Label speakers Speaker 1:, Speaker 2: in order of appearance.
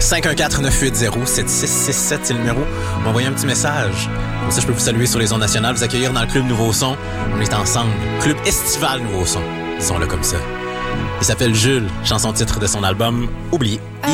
Speaker 1: 514-980-7667, c'est le numéro. M'envoyer un petit message. Comme ça, je peux vous saluer sur les ondes nationales, vous accueillir dans le Club Nouveau Son. On est ensemble. Club estival Nouveau Son. Disons-le comme ça. Il s'appelle Jules, chanson titre de son album Oublié.